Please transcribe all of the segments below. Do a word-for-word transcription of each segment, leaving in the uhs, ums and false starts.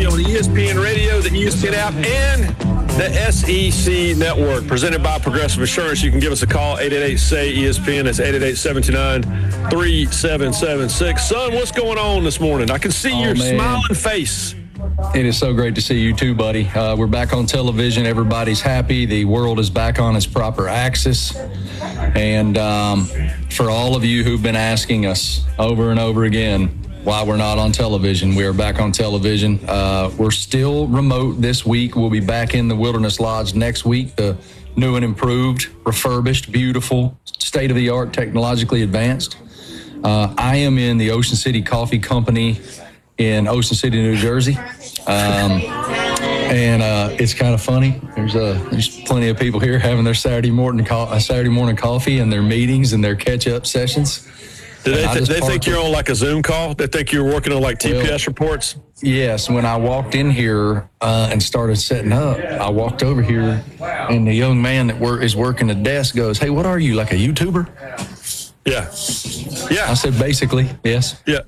on the E S P N Radio, the E S P N app, and the S E C Network. Presented by Progressive Insurance. You can give us a call, eight eight eight, S A Y, E S P N. That's eight eight eight, seven two nine, three seven seven six. Son, what's going on this morning? I can see oh, your man. smiling face. It is so great to see you too, buddy. Uh, we're back on television. Everybody's happy. The world is back on its proper axis. And um, for all of you who've been asking us over and over again why we're not on television, we are back on television. Uh, we're still remote this week. We'll be back in the Wilderness Lodge next week. The new and improved, refurbished, beautiful, state-of-the-art, technologically advanced. Uh, I am in the Ocean City Coffee Company in Ocean City, New Jersey. Um, and uh, it's kind of funny. There's uh, there's plenty of people here having their Saturday morning co- uh, Saturday morning coffee and their meetings and their catch-up sessions. Do they, th- they think you're on like a Zoom call? They think you're working on like T P S well, reports? Yes. When I walked in here uh, and started setting up, I walked over here, and the young man that work, is working the desk goes, "Hey, what are you, like a YouTuber?" Yeah. Yeah. I said, basically, yes. Yeah.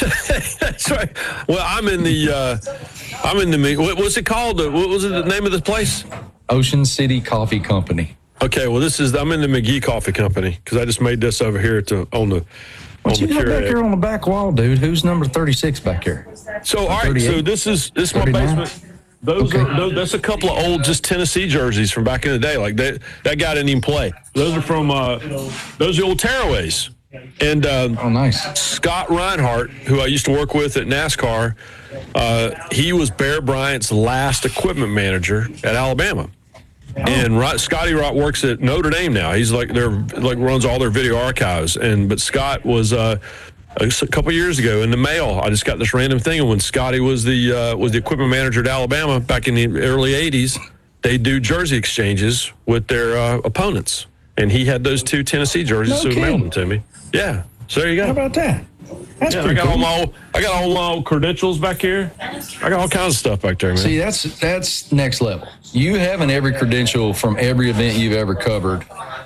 That's right. Well, I'm in the, uh, I'm in the, what was it called? What was it, the name of this place? Ocean City Coffee Company. Okay. Well, this is, I'm in the McGee Coffee Company because I just made this over here to, on the, What on you the got back Keurig. here on the back wall, dude? Who's number thirty-six back here? So, all right. So this is, this is my thirty-nine? basement. Those Okay. are those, that's a couple of old just Tennessee jerseys from back in the day. Like that that guy didn't even play. Those are from uh, those are old Tearaways. And uh, Oh, nice. Scott Reinhart, who I used to work with at NASCAR, uh, he was Bear Bryant's last equipment manager at Alabama. And Rod, Scotty Rock works at Notre Dame now. He's like they're like runs all their video archives. And but Scott was uh, a couple years ago in the mail. I just got this random thing. And when Scotty was the uh, was the equipment manager at Alabama back in the early eighties, they do jersey exchanges with their uh, opponents. And he had those two Tennessee jerseys, No so he kidding. mailed them to me. Yeah. So there you go. How about that? That's Yeah, I pretty got cool. all my old, I got all my old credentials back here. I got all kinds of stuff back there, man. See, that's that's next level. You having every credential from every event you've ever covered.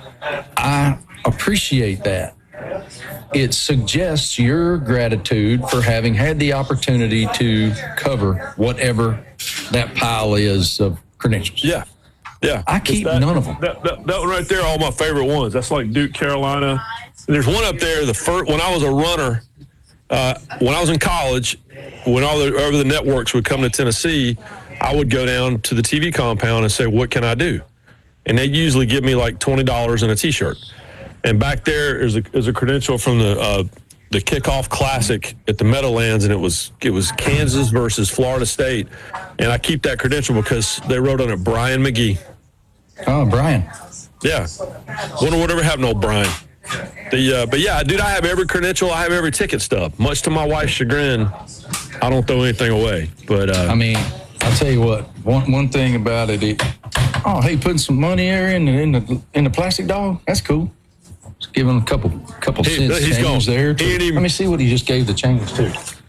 I appreciate that. It suggests your gratitude for having had the opportunity to cover whatever that pile is of credentials. yeah. Yeah. I keep It's that, none of them. That, that, that one right there, all my favorite ones. That's like Duke, Carolina. And there's one up there, the first, when I was a runner, uh, when I was in college, when all the, over the networks would come to Tennessee, I would go down to the T V compound and say, what can I do? And they'd usually give me like twenty dollars and a T-shirt. And back there is a, is a credential from the uh, the kickoff classic at the Meadowlands, and it was it was Kansas versus Florida State. And I keep that credential because they wrote on it Brian McGee. Oh, Brian. Yeah. Wonder whatever happened to old Brian. The uh, but yeah, dude, I have every credential. I have every ticket stub. Much to my wife's chagrin, I don't throw anything away. But uh, I mean, I'll tell you what. One one thing about it, it oh, hey, putting some money here in the in the in the plastic dog. That's cool. Just give him a couple couple He- cents he's change gone. there. He ain't To, even- let me see what he just gave the change to.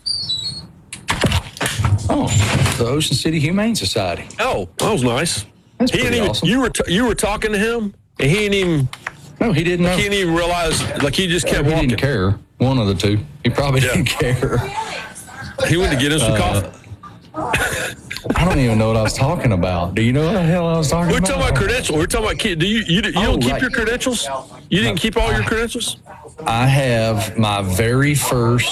Oh, the Ocean City Humane Society. oh, that was nice. That's He pretty didn't even. awesome. You were t- you were talking to him, and he didn't even No, he didn't know. he didn't even realize. Like he just Or kept he walking. didn't care. One of the two. He probably Yeah. didn't care. He went to get him some coffee. I don't even know what I was talking about. Do you know what the hell I was talking We're about? talking about credentials. We're talking about kid. Do you you, you don't Oh, keep right. your credentials? You didn't keep all your credentials? I have my very first